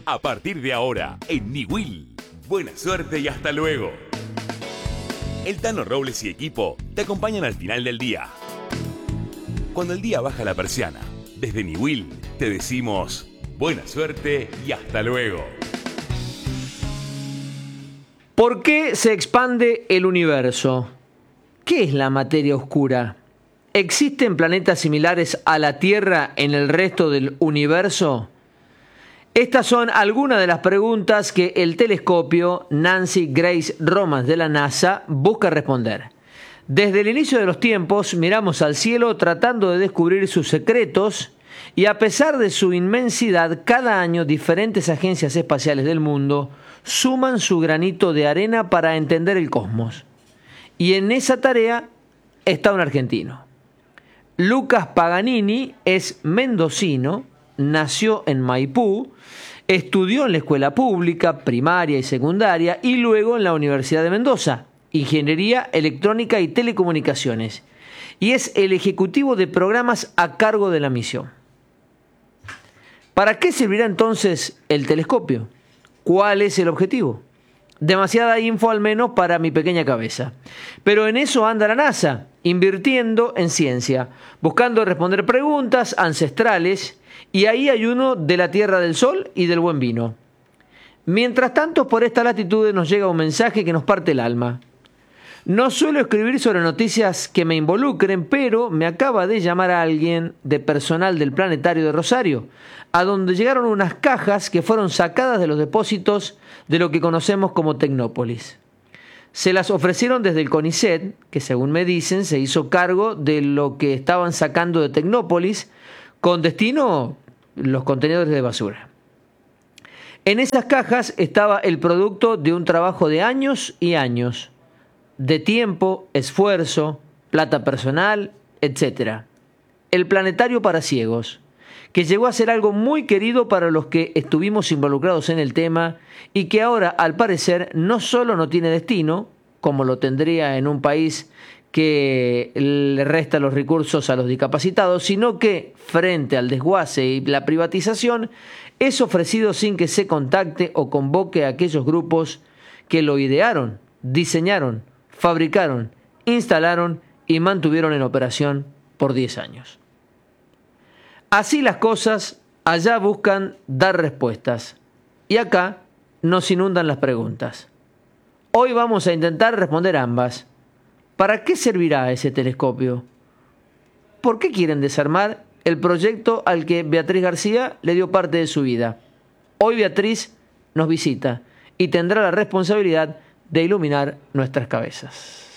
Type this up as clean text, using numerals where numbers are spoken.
A partir de ahora, en Niwil. Buena suerte y hasta luego. El Tano Robles y equipo te acompañan al final del día. Cuando el día baja la persiana, desde Niwil te decimos buena suerte y hasta luego. ¿Por qué se expande el universo? ¿Qué es la materia oscura? ¿Existen planetas similares a la Tierra en el resto del universo? Estas son algunas de las preguntas que el telescopio Nancy Grace Roman de la NASA busca responder. Desde el inicio de los tiempos miramos al cielo tratando de descubrir sus secretos y a pesar de su inmensidad, cada año diferentes agencias espaciales del mundo suman su granito de arena para entender el cosmos. Y en esa tarea está un argentino. Lucas Paganini es mendocino, nació en Maipú, estudió en la escuela pública, primaria y secundaria y luego en la Universidad de Mendoza, Ingeniería Electrónica y Telecomunicaciones, y es el ejecutivo de programas a cargo de la misión. ¿Para qué servirá entonces el telescopio? ¿Cuál es el objetivo? Demasiada info al menos para mi pequeña cabeza. Pero en eso anda la NASA, invirtiendo en ciencia, buscando responder preguntas ancestrales, y ahí hay uno de la Tierra del Sol y del buen vino. Mientras tanto, por esta latitud nos llega un mensaje que nos parte el alma. No suelo escribir sobre noticias que me involucren, pero me acaba de llamar a alguien de personal del Planetario de Rosario, a donde llegaron unas cajas que fueron sacadas de los depósitos de lo que conocemos como Tecnópolis. Se las ofrecieron desde el CONICET, que según me dicen se hizo cargo de lo que estaban sacando de Tecnópolis, con destino los contenedores de basura. En esas cajas estaba el producto de un trabajo de años y años, de tiempo, esfuerzo, plata personal, etc. El planetario para ciegos, que llegó a ser algo muy querido para los que estuvimos involucrados en el tema y que ahora, al parecer, no solo no tiene destino, como lo tendría en un país que le resta los recursos a los discapacitados, sino que, frente al desguace y la privatización, es ofrecido sin que se contacte o convoque a aquellos grupos que lo idearon, diseñaron, fabricaron, instalaron y mantuvieron en operación por 10 años. Así las cosas, allá buscan dar respuestas y acá nos inundan las preguntas. Hoy vamos a intentar responder ambas. ¿Para qué servirá ese telescopio? ¿Por qué quieren desarmar el proyecto al que Beatriz García le dio parte de su vida? Hoy Beatriz nos visita y tendrá la responsabilidad de iluminar nuestras cabezas.